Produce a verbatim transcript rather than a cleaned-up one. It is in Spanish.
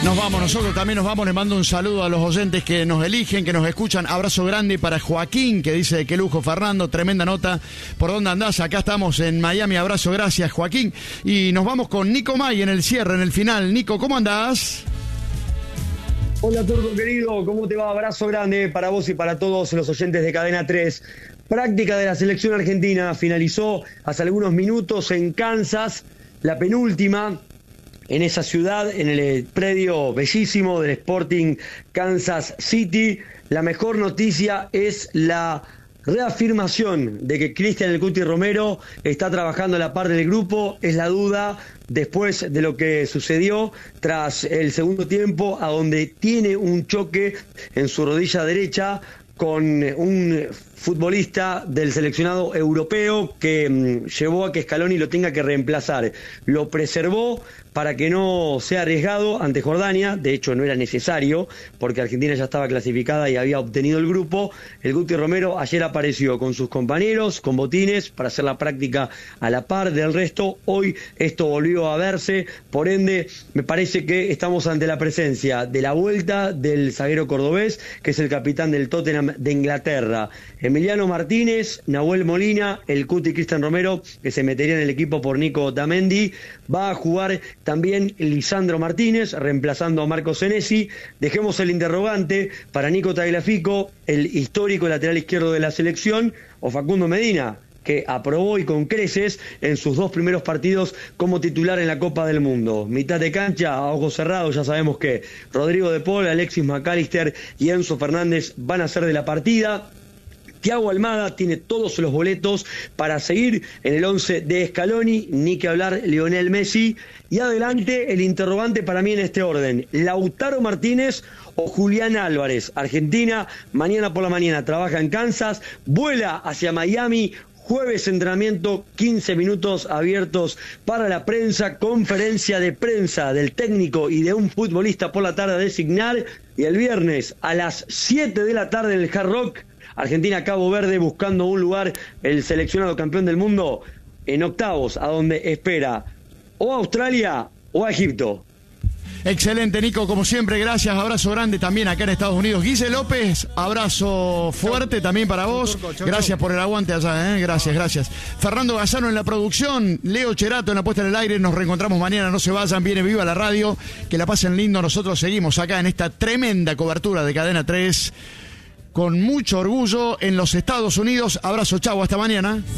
Nos vamos, nosotros también nos vamos. Les mando un saludo a los oyentes que nos eligen, que nos escuchan. Abrazo grande para Joaquín, que dice: qué lujo, Fernando, tremenda nota. ¿Por dónde andás? Acá estamos en Miami. Abrazo, gracias, Joaquín. Y nos vamos con Nico May en el cierre, en el final. Nico, ¿cómo andás? Hola, Turco querido, ¿cómo te va? Abrazo grande para vos y para todos los oyentes de Cadena tres. Práctica de la selección argentina finalizó hace algunos minutos en Kansas, la penúltima en esa ciudad, en el predio bellísimo del Sporting Kansas City. La mejor noticia es la reafirmación de que Cristian El Cuti Romero está trabajando a la par del grupo. Es la duda después de lo que sucedió tras el segundo tiempo, a donde tiene un choque en su rodilla derecha con un futbolista del seleccionado europeo que mmm, llevó a que Scaloni lo tenga que reemplazar. Lo preservó para que no sea arriesgado ante Jordania. De hecho, no era necesario, porque Argentina ya estaba clasificada y había obtenido el grupo. El Guti Romero ayer apareció con sus compañeros, con botines, para hacer la práctica a la par del resto. Hoy esto volvió a verse, por ende, me parece que estamos ante la presencia de la vuelta del zaguero cordobés, que es el capitán del Tottenham de Inglaterra. Emiliano Martínez, Nahuel Molina, el Cuti Cristian Romero, que se metería en el equipo por Nico Otamendi. Va a jugar también Lisandro Martínez, reemplazando a Marco Senesi. Dejemos el interrogante para Nico Tagliafico, el histórico lateral izquierdo de la selección, o Facundo Medina, que aprobó y con creces en sus dos primeros partidos como titular en la Copa del Mundo. Mitad de cancha, a ojos cerrados, ya sabemos que Rodrigo de Paul, Alexis McAllister y Enzo Fernández van a ser de la partida. Thiago Almada tiene todos los boletos para seguir en el once de Scaloni, ni que hablar Lionel Messi. Y adelante el interrogante para mí en este orden: Lautaro Martínez o Julián Álvarez. Argentina mañana por la mañana trabaja en Kansas, vuela hacia Miami. Jueves entrenamiento, quince minutos abiertos para la prensa, conferencia de prensa del técnico y de un futbolista por la tarde a designar. Y el viernes a las siete de la tarde en el Hard Rock, Argentina-Cabo Verde, buscando un lugar, el seleccionado campeón del mundo en octavos, a donde espera o a Australia o a Egipto. Excelente, Nico, como siempre, gracias. Abrazo grande también acá en Estados Unidos. Guille López, abrazo fuerte también para vos. Gracias por el aguante allá, ¿eh? Gracias, gracias. Fernando Gazzano en la producción, Leo Cherato en la puesta en el aire. Nos reencontramos mañana, no se vayan, viene Viva la Radio. Que la pasen lindo, nosotros seguimos acá en esta tremenda cobertura de Cadena tres, con mucho orgullo en los Estados Unidos. Abrazo, chau, hasta mañana.